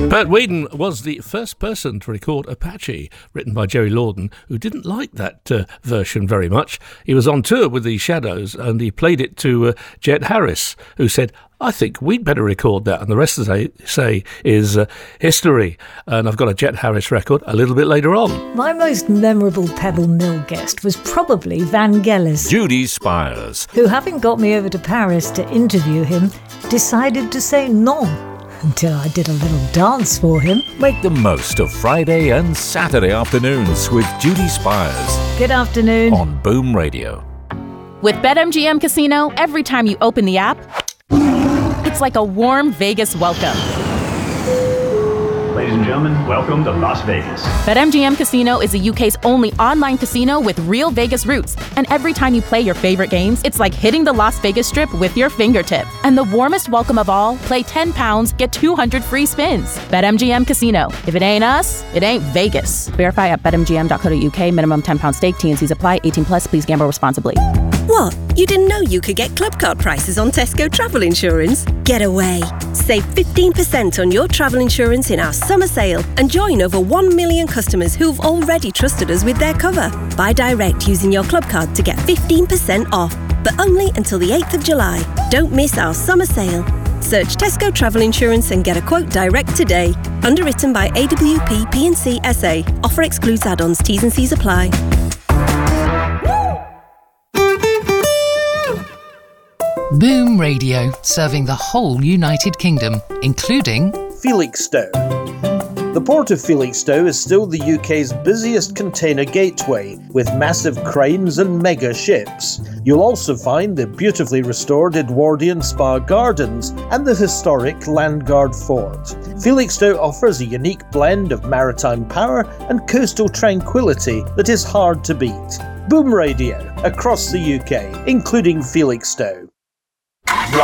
Bert Weedon was the first person to record Apache, written by Jerry Lorden, who didn't like that version very much. He was on tour with the Shadows and he played it to Jet Harris, who said, I think we'd better record that. And the rest of the say is history. And I've got a Jet Harris record a little bit later on. My most memorable Pebble Mill guest was probably Vangelis. Judy Spires. Who, having got me over to Paris to interview him, decided to say non. Until I did a little dance for him. Make the most of Friday and Saturday afternoons with Judy Spires. Good afternoon. On Boom Radio. With BetMGM Casino, every time you open the app, it's like a warm Vegas welcome. Ladies and gentlemen, welcome to Las Vegas. BetMGM Casino is the UK's only online casino with real Vegas roots. And every time you play your favorite games, it's like hitting the Las Vegas Strip with your fingertip. And the warmest welcome of all, play £10, get 200 free spins. BetMGM Casino. If it ain't us, it ain't Vegas. Verify at betmgm.co.uk. Minimum £10 stake. T&Cs apply. 18+. Please gamble responsibly. What? You didn't know you could get club card prices on Tesco travel insurance? Get away. Save 15% on your travel insurance in our summer sale and join over 1 million customers who've already trusted us with their cover. Buy direct using your club card to get 15% off, but only until the 8th of July. Don't miss our summer sale. Search Tesco Travel Insurance and get a quote direct today. Underwritten by AWP P&C SA. Offer excludes add-ons. T's and C's apply. Boom Radio, serving the whole United Kingdom, including Felixstowe. The port of Felixstowe is still the UK's busiest container gateway, with massive cranes and mega ships. You'll also find the beautifully restored Edwardian Spa Gardens and the historic Landguard Fort. Felixstowe offers a unique blend of maritime power and coastal tranquility that is hard to beat. Boom Radio, across the UK, including Felixstowe.